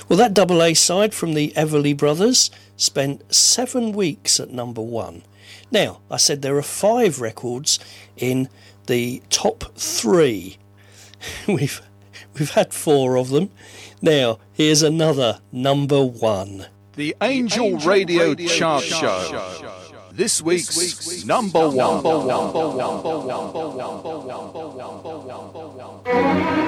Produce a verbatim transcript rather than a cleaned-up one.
Well, that double A side from the Everly Brothers spent seven weeks at number one. Now, I said there are five records in the top three. we've we've had four of them. Now, here's another number one. The Angel, Angel Radio, Radio Chart, Chart Show. Show. This week's, this week's number one. Number one.